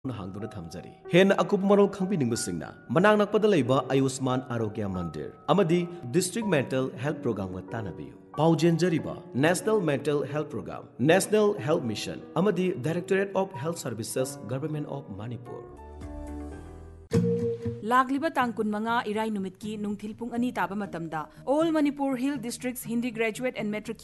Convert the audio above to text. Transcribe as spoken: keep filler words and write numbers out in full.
hangduna thamjari hen akup marol khangpiningbsingna manang nakpada leiba Ayushman Arogya Mandir amadi district mental health program ga tanabiyu paujenjariba National Mental Health Program National Health Mission amadi Directorate of Health Services Government of Manipur Lagliba tangkun manga irai numit ki nungthil pung ani taba matamda All Manipur Hill Districts Hindi Graduate and Matric